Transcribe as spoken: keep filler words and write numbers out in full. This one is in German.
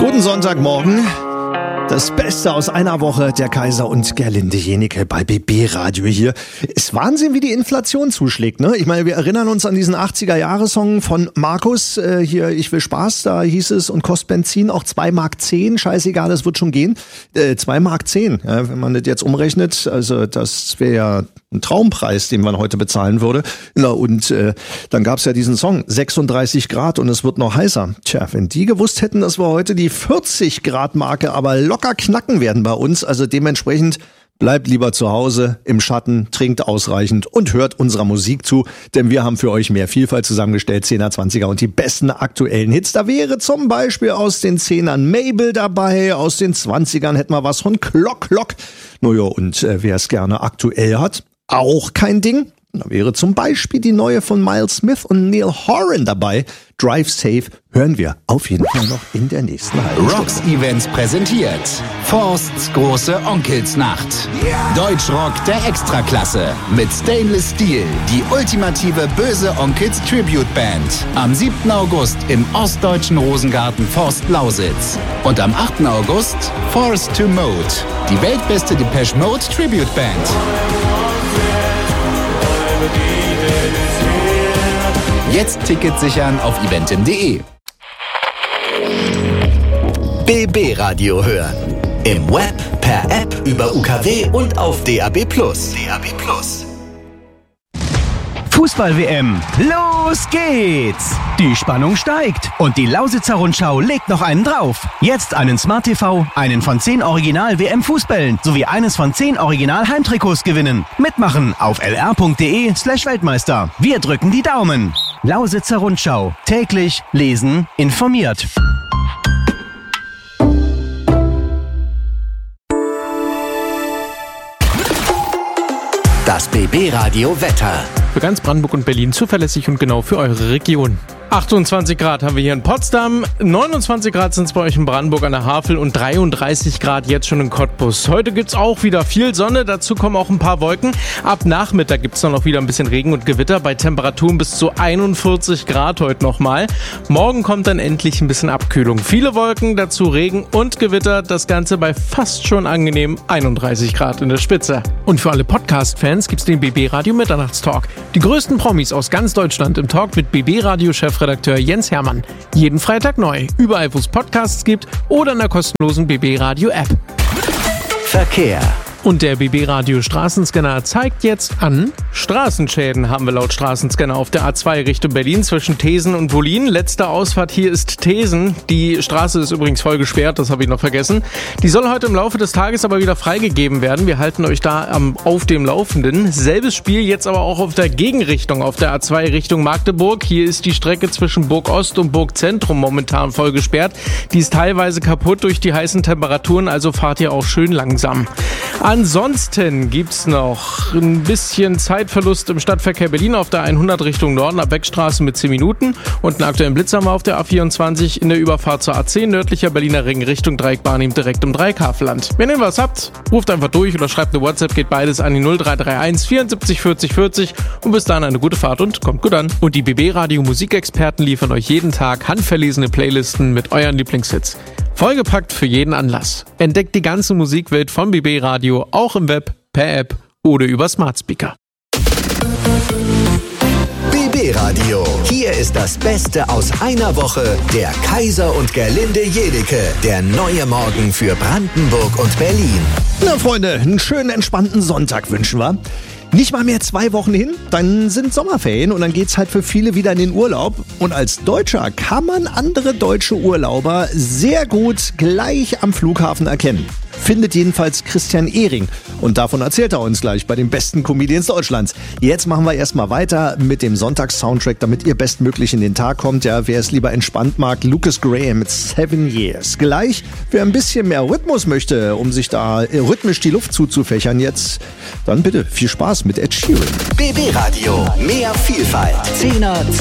Guten Sonntagmorgen. Das Beste aus einer Woche, der Kaiser und Gerlinde Jeniche bei B B Radio hier. Ist Wahnsinn, wie die Inflation zuschlägt, ne? Ich meine, wir erinnern uns an diesen achtziger-Jahre-Song von Markus, äh, hier, ich will Spaß, da hieß es, und kostet Benzin auch zwei Mark zehn, scheißegal, das wird schon gehen. Äh, zwei Mark zehn, ja, wenn man das jetzt umrechnet, also das wäre ja ein Traumpreis, den man heute bezahlen würde. Na, und äh, dann gab's ja diesen Song, sechsunddreißig Grad und es wird noch heißer. Tja, wenn die gewusst hätten, dass wir heute die vierzig Grad Marke aber locker knacken werden bei uns, also dementsprechend bleibt lieber zu Hause im Schatten, trinkt ausreichend und hört unserer Musik zu, denn wir haben für euch mehr Vielfalt zusammengestellt, zehner, zwanziger und die besten aktuellen Hits. Da wäre zum Beispiel aus den Zehnern Mabel dabei, aus den Zwanzigern hätten wir was von Clock Clock. Naja, und äh, wer es gerne aktuell hat, auch kein Ding. Da wäre zum Beispiel die neue von Miles Smith und Neil Horan dabei. Drive Safe hören wir auf jeden Fall noch in der nächsten halben Stunde. Rocks Events präsentiert Forsts große Onkelsnacht. Deutschrock der Extraklasse mit Stainless Steel, die ultimative böse Onkels Tribute Band. Am siebten August im ostdeutschen Rosengarten Forst Lausitz. Und am achten August Forced to Mode, die weltbeste Depeche Mode Tribute Band. Jetzt Ticket sichern auf eventim punkt de. B B Radio hören. Im Web, per App, über U K W und auf D A B Plus. D A B Plus. Fußball-W M. Los geht's! Die Spannung steigt und die Lausitzer Rundschau legt noch einen drauf. Jetzt einen Smart T V, einen von zehn Original-W M-Fußbällen sowie eines von zehn Original-Heimtrikots gewinnen. Mitmachen auf lr punkt de slash Weltmeister. Wir drücken die Daumen. Lausitzer Rundschau. Täglich lesen, informiert. Das B B Radio Wetter. Für ganz Brandenburg und Berlin zuverlässig und genau für eure Region. achtundzwanzig Grad haben wir hier in Potsdam, neunundzwanzig Grad sind es bei euch in Brandenburg an der Havel und dreiunddreißig Grad jetzt schon in Cottbus. Heute gibt's auch wieder viel Sonne, dazu kommen auch ein paar Wolken. Ab Nachmittag gibt's dann auch wieder ein bisschen Regen und Gewitter bei Temperaturen bis zu einundvierzig Grad heute nochmal. Morgen kommt dann endlich ein bisschen Abkühlung. Viele Wolken, dazu Regen und Gewitter, das Ganze bei fast schon angenehm einunddreißig Grad in der Spitze. Und für alle Podcast-Fans gibt's den B B Radio Mitternachtstalk. Die größten Promis aus ganz Deutschland im Talk mit B B Radio-Chefredakteur Jens Hermann. Jeden Freitag neu, überall wo es Podcasts gibt oder in der kostenlosen B B Radio App. Verkehr. Und der B B Radio Straßenscanner zeigt jetzt an, Straßenschäden haben wir laut Straßenscanner auf der A zwei Richtung Berlin zwischen Thesen und Wollin. Letzte Ausfahrt hier ist Thesen. Die Straße ist übrigens voll gesperrt, das habe ich noch vergessen. Die soll heute im Laufe des Tages aber wieder freigegeben werden. Wir halten euch da am, auf dem Laufenden. Selbes Spiel jetzt aber auch auf der Gegenrichtung, auf der A zwei Richtung Magdeburg. Hier ist die Strecke zwischen Burg Ost und Burg Zentrum momentan voll gesperrt. Die ist teilweise kaputt durch die heißen Temperaturen, also fahrt ihr auch schön langsam. Ansonsten gibt's noch ein bisschen Zeitverlust im Stadtverkehr Berlin auf der hundert Richtung Norden ab Beckstraße mit zehn Minuten und einen aktuellen Blitz haben wir auf der A vierundzwanzig in der Überfahrt zur A zehn nördlicher Berliner Ring Richtung Dreieckbahn direkt um Dreieckhavelland. Wenn ihr was habt, ruft einfach durch oder schreibt eine WhatsApp, geht beides an die null drei drei eins vierundsiebzig vierzig vierzig und bis dahin eine gute Fahrt und kommt gut an. Und die B B Radio Musikexperten liefern euch jeden Tag handverlesene Playlisten mit euren Lieblingshits. Vollgepackt für jeden Anlass. Entdeckt die ganze Musikwelt von B B Radio auch im Web, per App oder über Smart Speaker. B B Radio. Hier ist das Beste aus einer Woche. Der Kaiser und Gerlinde Jeniche. Der neue Morgen für Brandenburg und Berlin. Na Freunde, einen schönen entspannten Sonntag wünschen wir. Nicht mal mehr zwei Wochen hin, dann sind Sommerferien und dann geht's halt für viele wieder in den Urlaub. Und als Deutscher kann man andere deutsche Urlauber sehr gut gleich am Flughafen erkennen. Findet jedenfalls Christian Ehring. Und davon erzählt er uns gleich bei den besten Comedians Deutschlands. Jetzt machen wir erstmal weiter mit dem Sonntags-Soundtrack, damit ihr bestmöglich in den Tag kommt. Ja, wer es lieber entspannt mag, Lucas Graham mit Seven Years. Gleich, wer ein bisschen mehr Rhythmus möchte, um sich da rhythmisch die Luft zuzufächern jetzt, dann bitte viel Spaß mit Ed Sheeran. B B Radio. Mehr Vielfalt. Zehner,